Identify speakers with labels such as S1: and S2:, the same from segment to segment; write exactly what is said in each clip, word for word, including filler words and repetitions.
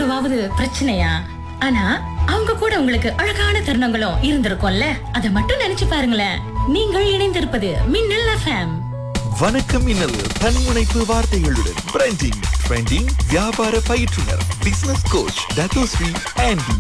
S1: எப்பவாவது பிரச்சனையா? ஆனா அவங்க கூட உங்களுக்கு அழகான தருணங்களும் இருந்திருக்கும்ல. அதை மட்டும் நினைச்சு பாருங்களேன். நீங்கள் இணைந்திருப்பது மின்னல் எஃப்எம்.
S2: வணக்கம் மின்னல் தன்முனைப்பு வார்த்தைகளுடன் பிராண்டிங் ட்ரெண்டிங் வியாபார பயிற்றுனர் பிசினஸ் கோச் டத்தோஸ்ரீ ஆண்டி.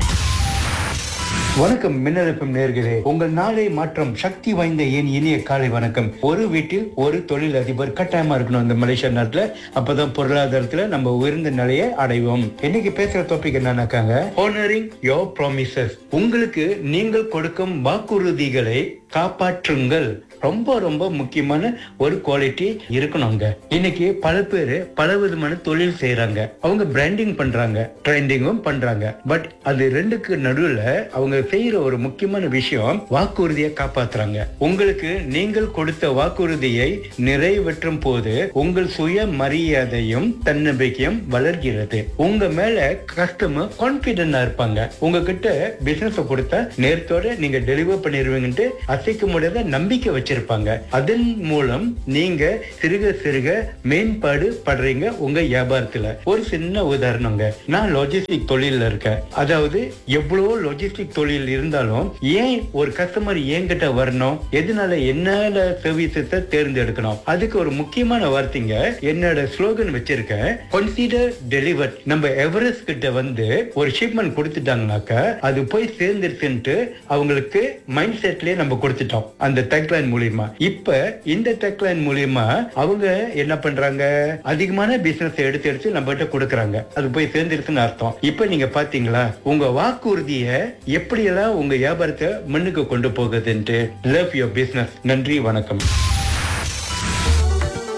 S3: வணக்கம் மின்னல் எஃப்எம் நேயர்களே, உங்கள் நாளை மாற்றம் சக்தி வாய்ந்த என் இனிய காலை வணக்கம். ஒரு வீட்டில் ஒரு தொழில் அதிபர் கட்டாயமா இருக்கணும் இந்த மலேசியா நாட்டுல. அப்பதான் பொருளாதாரத்துல நம்ம உயர்ந்த நிலையை அடைவோம். இன்னைக்கு பேசுற டாபிக் என்னன்னாக்காங்க, ஹோனரிங் யோர் ப்ராமிசஸ். உங்களுக்கு நீங்கள் கொடுக்கும் வாக்குறுதிகளை காப்பாற்றுங்கள். ரொம்ப ரொம்ப முக்கியமான ஒரு குவாலிட்டி இருக்கணுங்க. இன்னைக்கு பல பேரு பல விதமான தொழில் செய்யறாங்க. அவங்க பிராண்டிங் பண்றாங்க, ட்ரெண்டிங்கும் பண்றாங்க. பட் அது ரெண்டுக்கு நடுவுல அவங்க செய்யற ஒரு முக்கியமான விஷயம் வாக்குறுதியை காப்பாத்துறாங்க. உங்களுக்கு நீங்கள் கொடுத்த வாக்குறுதியை நிறைவேற்றும் போது உங்கள் சுய மரியாதையும் தன்னம்பிக்கையும் வளர்கிறது. உங்க மேல கஸ்டமர் கான்பிடென்டா இருப்பாங்க. உங்ககிட்ட பிசினஸ் கொடுத்தா நேரத்தோட நீங்க டெலிவர் பண்ணிருவீங்கன்ட்டு அசைக்க முடியாத நம்பிக்கை வச்சிருப்பாங்க. அதன் மூலம் நீங்க சிறுக சிறுக மேம்பாடு படுறீங்க உங்க வியாபாரத்துல. ஒரு சின்ன உதாரணங்க, நான் லாஜிஸ்டிக் தொழில இருக்கேன். அதாவது எவ்வளவு லாஜிஸ்டிக் தொழில் இருந்தாலும் ஏன் ஒரு கஸ்டமர் என்கிட்ட வரணும், எதனால என்னோட சர்வீசஸை தேர்ந்தெடுக்கணும், அதுக்கு ஒரு முக்கியமான வார்த்தைங்க என்னோட ஸ்லோகன் வச்சிருக்கேன், கன்சிடர் டெலிவர்ட். நம்ம எவரெஸ்ட் கிட்ட வந்து ஒரு ஷிப்மெண்ட் கொடுத்துட்டாங்கனாக்கா அது போய் சேர்ந்துருச்சுன்ட்டு அவங்களுக்கு மைண்ட் செட்லயே நம்ம கொடுத்துட்டோம் அந்த டேக்லைன் மூலியமா. இப்ப இந்த டேக்லைன் மூலியமா அவங்க என்ன பண்றாங்க, அதிகமான பிசினஸ் எடுத்து எடுத்து நம்ம கிட்ட கொடுக்கறாங்க. அது போய் சேர்ந்துருச்சுன்னு அர்த்தம். இப்ப நீங்க பாத்தீங்களா உங்க வாக்குறுதியை எப்படியெல்லாம் உங்க வியாபாரத்தை முன்னுக்கு கொண்டு போகுதுன்ட்டு. Love your business. நன்றி, வணக்கம்.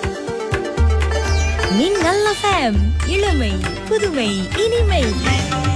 S4: மின்னல் எஃப்எம், இளமை புதுமை இனிமை.